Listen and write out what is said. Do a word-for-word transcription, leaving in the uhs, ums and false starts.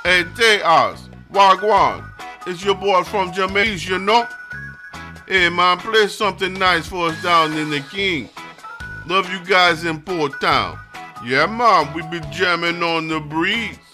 Hey, Tejas, Wagwan. It's your boy from Jamaica, you know? Hey, man, play something nice for us down in the King. Love you guys in Port Town. Yeah, man, we be jamming on the breeze.